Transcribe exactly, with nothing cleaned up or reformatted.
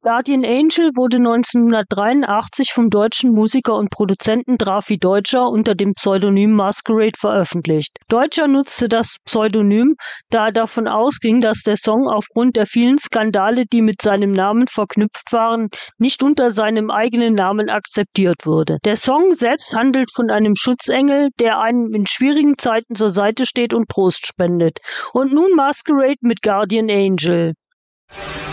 Guardian Angel wurde neunzehnhundertdreiundachtzig vom deutschen Musiker und Produzenten Drafi Deutscher unter dem Pseudonym Masquerade veröffentlicht. Deutscher nutzte das Pseudonym, da er davon ausging, dass der Song aufgrund der vielen Skandale, die mit seinem Namen verknüpft waren, nicht unter seinem eigenen Namen akzeptiert würde. Der Song selbst handelt von einem Schutzengel, der einem in schwierigen Zeiten zur Seite steht und Trost spendet. Und nun Masquerade mit Guardian Angel.